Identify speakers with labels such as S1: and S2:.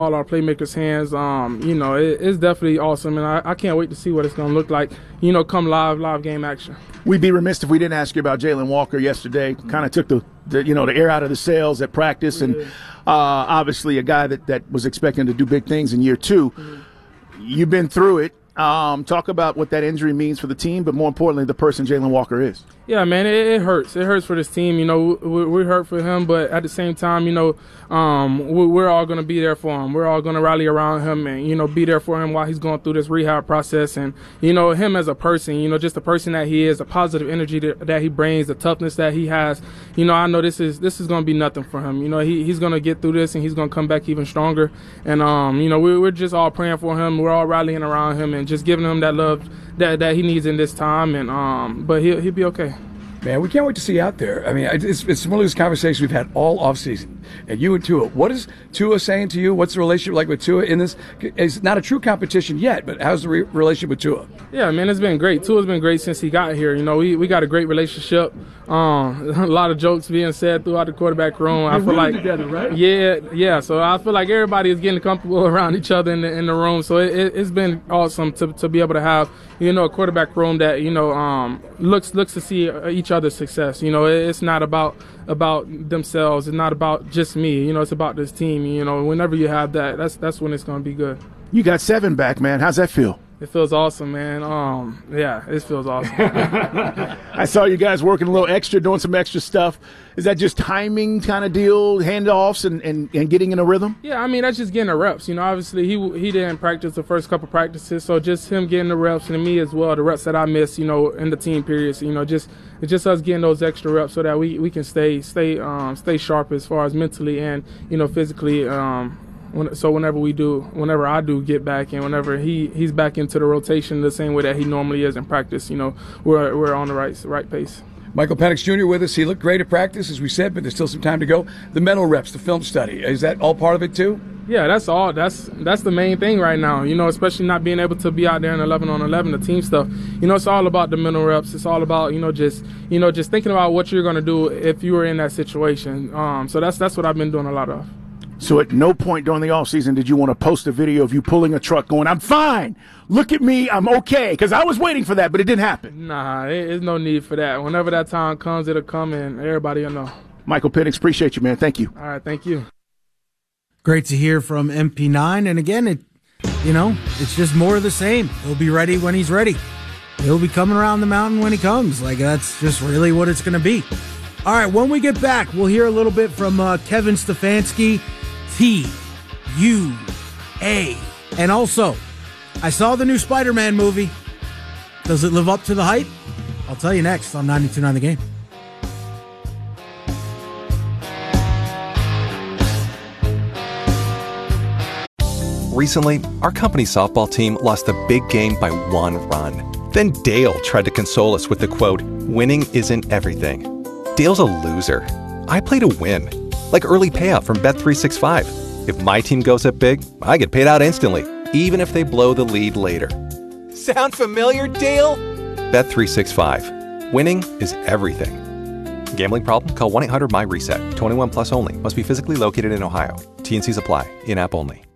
S1: all our playmakers' hands. It's definitely awesome, and I can't wait to see what it's going to look like, come live game action.
S2: We'd be remiss if we didn't ask you about Jalen Walker yesterday. Kind of took the air out of the sails at practice, and obviously a guy that was expecting to do big things in year two. You've been through it. Talk about what that injury means for the team, but more importantly, the person Jalen Walker is.
S1: Yeah, man, it hurts. It hurts for this team. We hurt for him, but at the same time, we're all going to be there for him. We're all going to rally around him and, be there for him while he's going through this rehab process. And, him as a person, just the person that he is, the positive energy that he brings, the toughness that he has. I know this is going to be nothing for him. He's going to get through this and he's going to come back even stronger. And, we're just all praying for him. We're all rallying around him and just giving him that love that he needs in this time. And but he'll be okay.
S3: Man, we can't wait to see you out there. I mean, it's one of those conversations we've had all offseason. And you and Tua, what is Tua saying to you? What's the relationship like with Tua in this? It's not a true competition yet, but how's the relationship with Tua?
S1: Yeah, man, it's been great. Tua's been great since he got here. We got a great relationship. A lot of jokes being said throughout the quarterback room. I feel like
S3: together, right?
S1: Yeah. So I feel like everybody is getting comfortable around each other in the room. So it's been awesome to be able to have a quarterback room that looks to see each other's success. It's not about themselves. It's not about just me. It's about this team. Whenever you have that, that's when it's going to be good.
S2: You got 7 back, man. How's that feel?
S1: It feels awesome, man. Yeah, it feels awesome.
S2: I saw you guys working a little extra, doing some extra stuff. Is that just timing kind of deal, handoffs and getting in a rhythm?
S1: Yeah, I mean, that's just getting the reps. Obviously he didn't practice the first couple practices, so just him getting the reps and me as well, the reps that I missed, in the team periods. It's just us getting those extra reps so that we can stay sharp as far as mentally and physically. So whenever I do get back and whenever he's back into the rotation the same way that he normally is in practice, we're on the right pace.
S3: Michael Penix Jr. with us. He looked great at practice, as we said, but there's still some time to go. The mental reps, the film study, is that all part of it too?
S1: Yeah, that's all. That's the main thing right now, especially not being able to be out there in 11-on-11, the team stuff. It's all about the mental reps. It's all about, just thinking about what you're going to do if you were in that situation. So that's what I've been doing a lot of.
S2: So at no point during the offseason did you want to post a video of you pulling a truck going, I'm fine, look at me, I'm okay? Because I was waiting for that, but it didn't happen.
S1: Nah, there's no need for that. Whenever that time comes, it'll come and everybody will know.
S2: Michael Penix, appreciate you, man. Thank you.
S1: All right, thank you.
S4: Great to hear from MP9. And again, it's just more of the same. He'll be ready when he's ready. He'll be coming around the mountain when he comes. That's just really what it's going to be. All right, when we get back, we'll hear a little bit from Kevin Stefanski, T-U-A. And also, I saw the new Spider-Man movie. Does it live up to the hype? I'll tell you next on 92.9 The Game.
S5: Recently, our company's softball team lost a big game by 1 run. Then Dale tried to console us with the quote, "Winning isn't everything." Dale's a loser. I play to win. Like early payout from Bet365. If my team goes up big, I get paid out instantly, even if they blow the lead later. Sound familiar, Dale? Bet365. Winning is everything. Gambling problem? Call 1-800-MY-RESET. 21 plus only. Must be physically located in Ohio. T&Cs apply. In-app only.